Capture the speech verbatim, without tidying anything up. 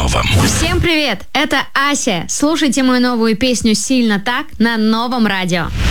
новом. Всем привет, это Ася. Слушайте мою новую песню «Сильно так» на Новом радио.